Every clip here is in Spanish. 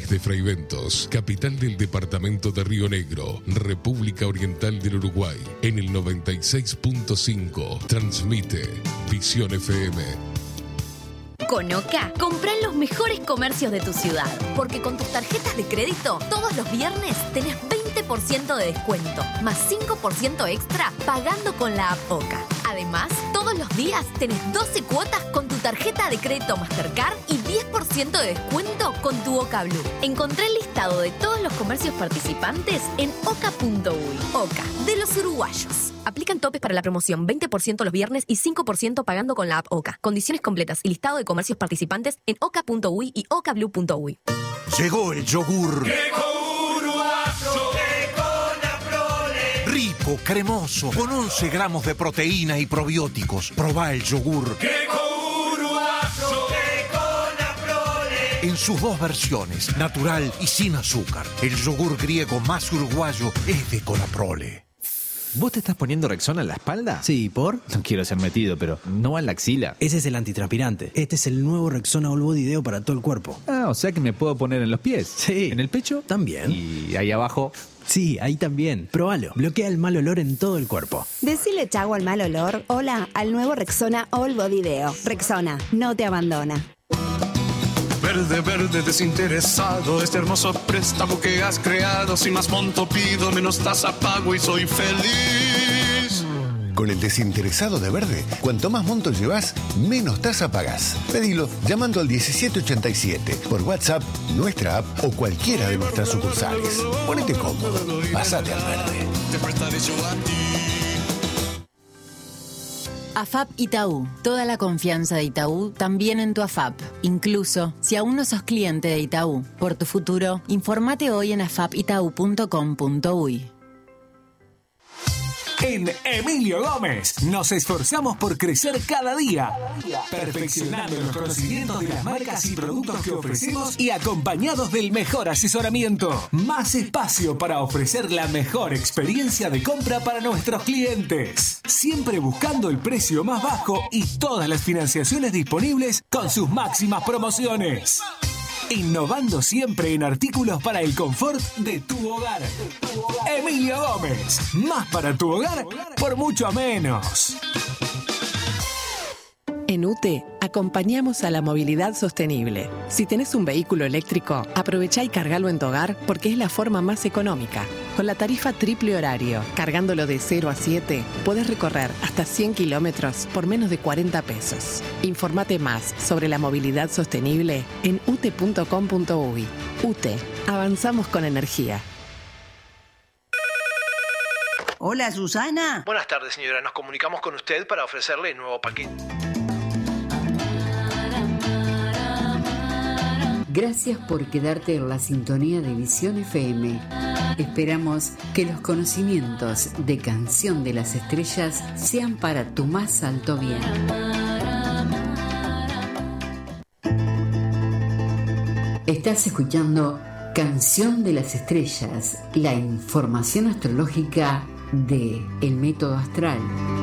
desde Fraiventos, capital del departamento de Río Negro, República Oriental del Uruguay, en el 96.5, transmite Visión FM. Con Oca, comprá en los mejores comercios de tu ciudad, porque con tus tarjetas de crédito, todos los viernes tenés 20% de descuento, más 5% extra pagando con la app Oca. Además, todos los días tenés 12 cuotas con tu tarjeta de crédito Mastercard y 10% de descuento con tu Oca Blue. Encontrá el listado de todos los comercios participantes en oca.uy. Oca, de los uruguayos. Aplican topes para la promoción, 20% los viernes y 5% pagando con la app Oca. Condiciones completas y listado de comercios participantes en oca.uy y ocablue.uy. Llegó el yogur. ¡Queco uruguayo! ¡Queco Naprole! Rico, cremoso, con 11 gramos de proteína y probióticos. Probá el yogur. ¡Queco uruguayo! ¡Queco Naprole! En sus dos versiones, natural y sin azúcar. El yogur griego más uruguayo es de Conaprole. ¿Vos te estás poniendo Rexona en la espalda? Sí, ¿por? No quiero ser metido, pero ¿no va en la axila? Ese es el antitranspirante. Este es el nuevo Rexona All Body Deo para todo el cuerpo. Ah, o sea que me puedo poner en los pies. Sí. ¿En el pecho? También. ¿Y ahí abajo? Sí, ahí también. Próbalo. Bloquea el mal olor en todo el cuerpo. Decile chau al mal olor. Hola al nuevo Rexona All Body Deo. Rexona, no te abandona. Verde, verde, desinteresado, este hermoso préstamo que has creado. Sin más monto pido, menos tasa pago y soy feliz. Con el desinteresado de Verde, cuanto más monto llevas, menos tasa pagás. Pedilo llamando al 1787, por WhatsApp, nuestra app o cualquiera de nuestras sucursales. Ponete cómodo, pásate al Verde. Te prestaré yo a ti. AFAP Itaú. Toda la confianza de Itaú también en tu AFAP. Incluso si aún no sos cliente de Itaú. Por tu futuro, informate hoy en afapitau.com.uy. En Emilio Gómez nos esforzamos por crecer cada día, perfeccionando los conocimientos de las marcas y productos que ofrecemos y acompañados del mejor asesoramiento. Más espacio para ofrecer la mejor experiencia de compra para nuestros clientes. Siempre buscando el precio más bajo y todas las financiaciones disponibles con sus máximas promociones. Innovando siempre en artículos para el confort de tu hogar. Emilio Gómez, más para tu hogar por mucho menos. En UTE acompañamos a la movilidad sostenible. Si tenés un vehículo eléctrico, aprovechá y cargalo en tu hogar porque es la forma más económica. Con la tarifa triple horario, cargándolo de 0 a 7, podés recorrer hasta 100 kilómetros por menos de 40 pesos. Informate más sobre la movilidad sostenible en ute.com.uy. UTE, avanzamos con energía. Hola, Susana. Buenas tardes, señora. Nos comunicamos con usted para ofrecerle el nuevo paquete. Gracias por quedarte en la sintonía de Visión FM. Esperamos que los conocimientos de Canción de las Estrellas sean para tu más alto bien. Estás escuchando Canción de las Estrellas, la información astrológica de El Método Astral.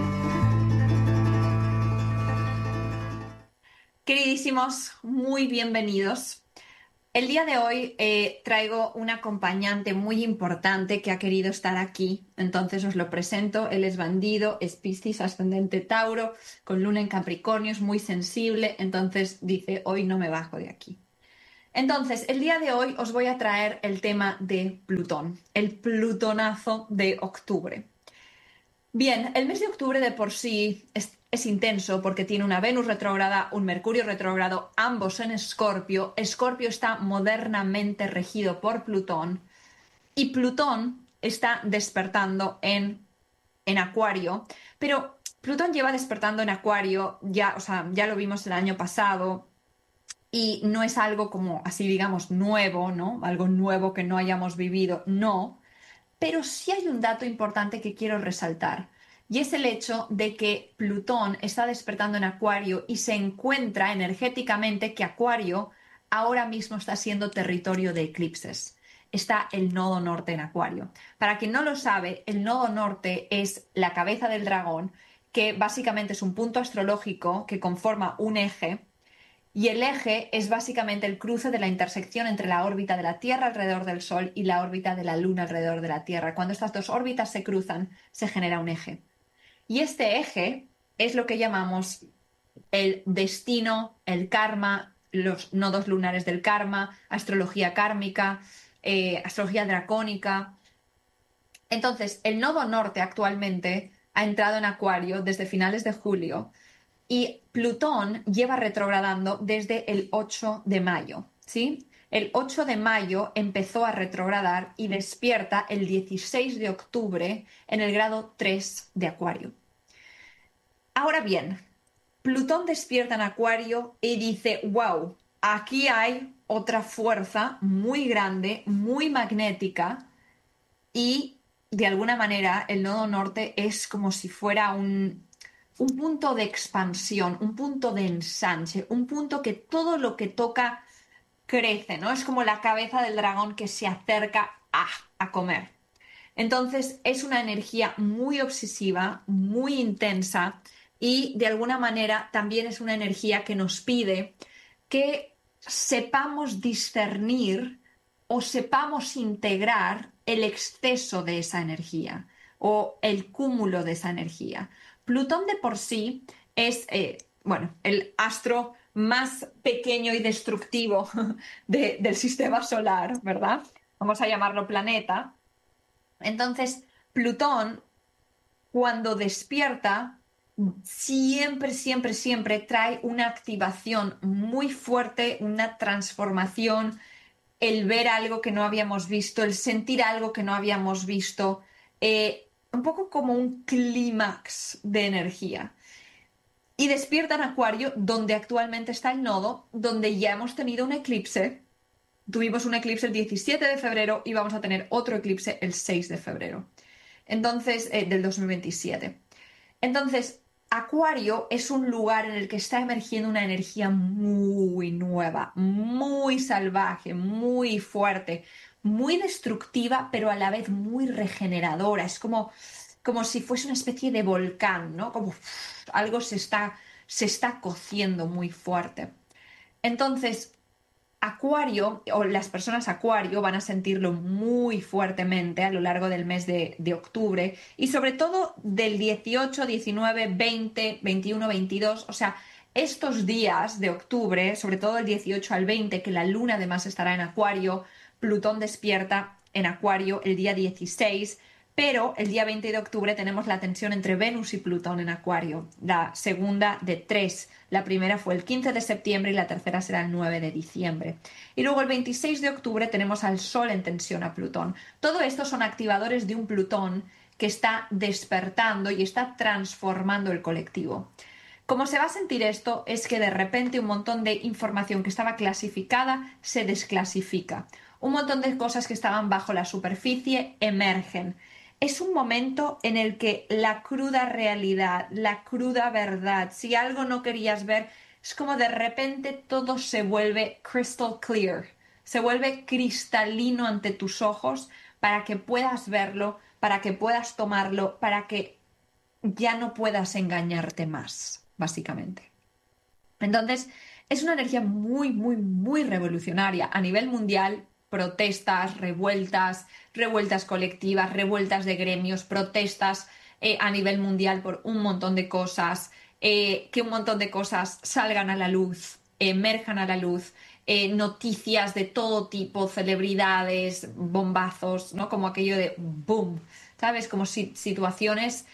Queridísimos, muy bienvenidos. El día de hoy traigo un acompañante muy importante que ha querido estar aquí, entonces os lo presento. Él es bandido, es Piscis, ascendente Tauro, con luna en Capricornio, es muy sensible, entonces dice, hoy no me bajo de aquí. Entonces, el día de hoy os voy a traer el tema de Plutón, el plutonazo de octubre. Bien, el mes de octubre de por sí es intenso porque tiene una Venus retrógrada, un Mercurio retrógrado, ambos en Escorpio. Escorpio está modernamente regido por Plutón y Plutón está despertando en Acuario, pero Plutón lleva despertando en Acuario, ya lo vimos el año pasado y no es algo como así, digamos, nuevo, ¿no? Algo nuevo que no hayamos vivido, no. Pero sí hay un dato importante que quiero resaltar y es el hecho de que Plutón está despertando en Acuario y se encuentra energéticamente que Acuario ahora mismo está siendo territorio de eclipses. Está el nodo norte en Acuario. Para quien no lo sabe, el nodo norte es la cabeza del dragón, que básicamente es un punto astrológico que conforma un eje Y el eje es básicamente el cruce de la intersección entre la órbita de la Tierra alrededor del Sol y la órbita de la Luna alrededor de la Tierra. Cuando estas dos órbitas se cruzan, se genera un eje. Y este eje es lo que llamamos el destino, el karma, los nodos lunares del karma, astrología kármica, astrología dracónica. Entonces, el nodo norte actualmente ha entrado en Acuario desde finales de julio y Plutón lleva retrogradando desde el 8 de mayo, ¿sí? El 8 de mayo empezó a retrogradar y despierta el 16 de octubre en el grado 3 de Acuario. Ahora bien, Plutón despierta en Acuario y dice, wow, aquí hay otra fuerza muy grande, muy magnética y de alguna manera el nodo norte es como si fuera un punto de expansión, un punto de ensanche, un punto que todo lo que toca crece, ¿no? Es como la cabeza del dragón que se acerca a comer. Entonces es una energía muy obsesiva, muy intensa y de alguna manera también es una energía que nos pide que sepamos discernir o sepamos integrar el exceso de esa energía o el cúmulo de esa energía. Plutón de por sí es, el astro más pequeño y destructivo del sistema solar, ¿verdad? Vamos a llamarlo planeta. Entonces, Plutón, cuando despierta, siempre trae una activación muy fuerte, una transformación, el ver algo que no habíamos visto, el sentir algo que no habíamos visto, un poco como un clímax de energía. Y despierta en Acuario, donde actualmente está el nodo, donde ya hemos tenido un eclipse. Tuvimos un eclipse el 17 de febrero y vamos a tener otro eclipse el 6 de febrero. Entonces, del 2027. Entonces, Acuario es un lugar en el que está emergiendo una energía muy nueva, muy salvaje, muy fuerte, muy destructiva, pero a la vez muy regeneradora. Es como si fuese una especie de volcán, ¿no? Como algo se está cociendo muy fuerte. Entonces, Acuario, o las personas Acuario, van a sentirlo muy fuertemente a lo largo del mes de octubre y sobre todo del 18, 19, 20, 21, 22, o sea, estos días de octubre, sobre todo el 18 al 20, que la luna además estará en Acuario, Plutón despierta en Acuario el día 16, pero el día 20 de octubre tenemos la tensión entre Venus y Plutón en Acuario, la segunda de 3. La primera fue el 15 de septiembre y la tercera será el 9 de diciembre. Y luego el 26 de octubre tenemos al Sol en tensión a Plutón. Todo esto son activadores de un Plutón que está despertando y está transformando el colectivo. Cómo se va a sentir esto es que de repente un montón de información que estaba clasificada se desclasifica. Un montón de cosas que estaban bajo la superficie emergen. Es un momento en el que la cruda realidad, la cruda verdad, si algo no querías ver, es como de repente todo se vuelve crystal clear, se vuelve cristalino ante tus ojos para que puedas verlo, para que puedas tomarlo, para que ya no puedas engañarte más, básicamente. Entonces, es una energía muy, muy, muy revolucionaria a nivel mundial. Protestas, revueltas colectivas, revueltas de gremios, protestas a nivel mundial por un montón de cosas, que un montón de cosas salgan a la luz, emerjan a la luz, noticias de todo tipo, celebridades, bombazos, ¿no? Como aquello de boom, ¿sabes? Como situaciones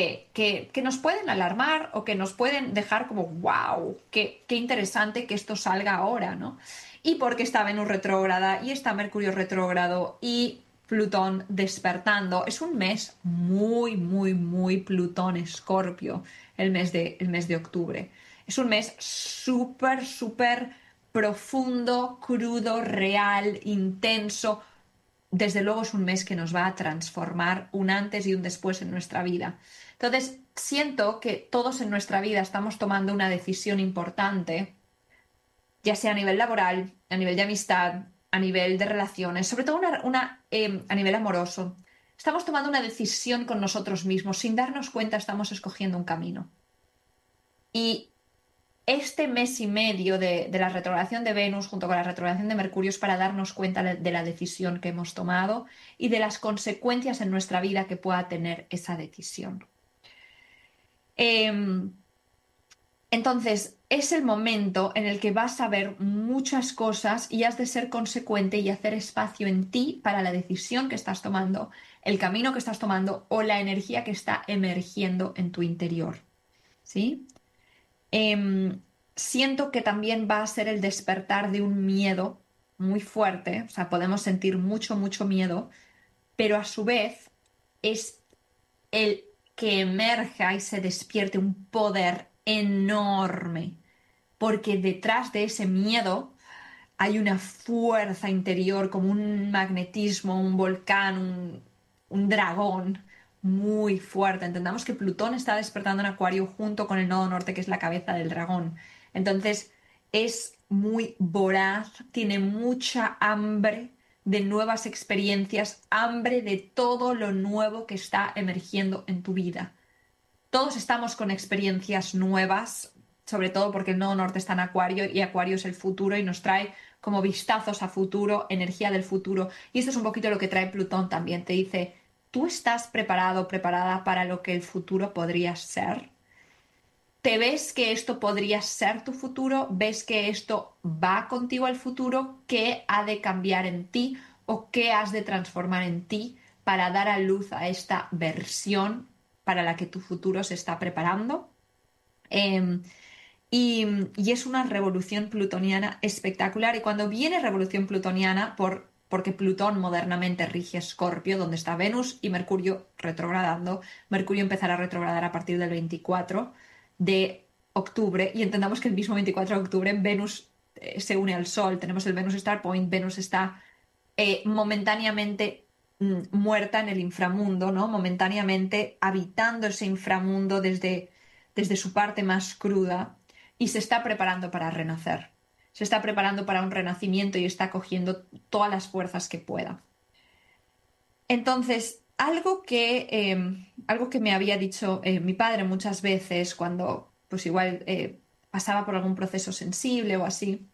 que nos pueden alarmar o que nos pueden dejar como wow, qué interesante que esto salga ahora, ¿no? Y porque está Venus retrógrada y está Mercurio retrógrado y Plutón despertando. Es un mes muy, muy, muy Plutón-Escorpio, el mes de octubre. Es un mes súper, súper profundo, crudo, real, intenso. Desde luego es un mes que nos va a transformar un antes y un después en nuestra vida. Entonces, siento que todos en nuestra vida estamos tomando una decisión importante, ya sea a nivel laboral, a nivel de amistad, a nivel de relaciones, sobre todo a nivel amoroso. Estamos tomando una decisión con nosotros mismos. Sin darnos cuenta estamos escogiendo un camino. Y este mes y medio de la retrogradación de Venus junto con la retrogradación de Mercurio es para darnos cuenta de la decisión que hemos tomado y de las consecuencias en nuestra vida que pueda tener esa decisión. Entonces, es el momento en el que vas a ver muchas cosas y has de ser consecuente y hacer espacio en ti para la decisión que estás tomando, el camino que estás tomando o la energía que está emergiendo en tu interior. ¿Sí? Siento que también va a ser el despertar de un miedo muy fuerte, o sea, podemos sentir mucho miedo, pero a su vez es el que emerja y se despierte un poder enorme, porque detrás de ese miedo hay una fuerza interior, como un magnetismo, un volcán, un dragón muy fuerte. Entendamos que Plutón está despertando en Acuario junto con el nodo norte, que es la cabeza del dragón. Entonces es muy voraz, tiene mucha hambre de nuevas experiencias, hambre de todo lo nuevo que está emergiendo en tu vida. Todos estamos con experiencias nuevas, sobre todo porque el nodo norte está en Acuario y Acuario es el futuro y nos trae como vistazos a futuro, energía del futuro. Y esto es un poquito lo que trae Plutón también. Te dice, ¿tú estás preparado, preparada para lo que el futuro podría ser? ¿Te ves que esto podría ser tu futuro? ¿Ves que esto va contigo al futuro? ¿Qué ha de cambiar en ti o qué has de transformar en ti para dar a luz a esta versión para la que tu futuro se está preparando? Y es una revolución plutoniana espectacular. Y cuando viene revolución plutoniana, porque Plutón modernamente rige Escorpio, donde está Venus y Mercurio retrogradando, Mercurio empezará a retrogradar a partir del 24 de octubre, y entendamos que el mismo 24 de octubre Venus se une al Sol, tenemos el Venus Star Point, Venus está momentáneamente muerta en el inframundo, ¿no? Momentáneamente habitando ese inframundo desde su parte más cruda, y se está preparando para renacer, se está preparando para un renacimiento y está cogiendo todas las fuerzas que pueda. Entonces, algo que me había dicho mi padre muchas veces cuando pues igual pasaba por algún proceso sensible o así,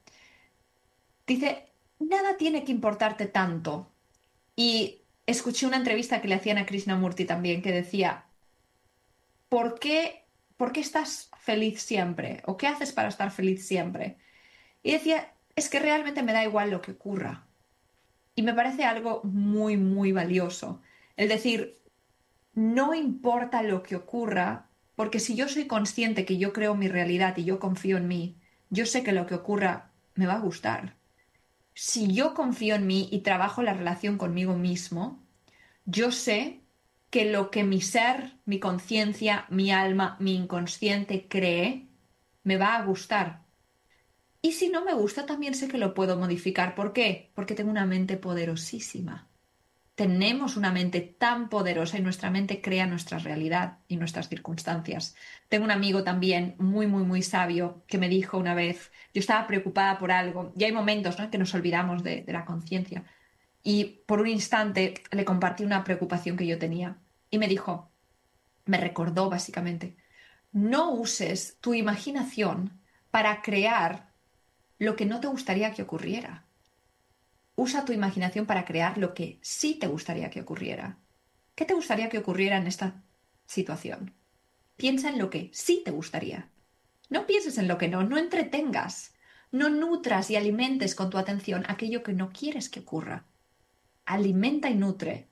dice, nada tiene que importarte tanto. Y escuché una entrevista que le hacían a Krishnamurti también que decía, ¿por qué estás feliz siempre? ¿O qué haces para estar feliz siempre? Y decía, es que realmente me da igual lo que ocurra. Y me parece algo muy valioso. Es decir, no importa lo que ocurra, porque si yo soy consciente que yo creo mi realidad y yo confío en mí, yo sé que lo que ocurra me va a gustar. Si yo confío en mí y trabajo la relación conmigo mismo, yo sé que lo que mi ser, mi conciencia, mi alma, mi inconsciente cree, me va a gustar. Y si no me gusta, también sé que lo puedo modificar. ¿Por qué? Porque tengo una mente poderosísima. Tenemos una mente tan poderosa y nuestra mente crea nuestra realidad y nuestras circunstancias. Tengo un amigo también muy sabio que me dijo una vez, yo estaba preocupada por algo, y hay momentos, ¿no?, en que nos olvidamos de la conciencia, y por un instante le compartí una preocupación que yo tenía y me dijo, me recordó básicamente, no uses tu imaginación para crear lo que no te gustaría que ocurriera. Usa tu imaginación para crear lo que sí te gustaría que ocurriera. ¿Qué te gustaría que ocurriera en esta situación? Piensa en lo que sí te gustaría. No pienses en lo que no entretengas. No nutras y alimentes con tu atención aquello que no quieres que ocurra. Alimenta y nutre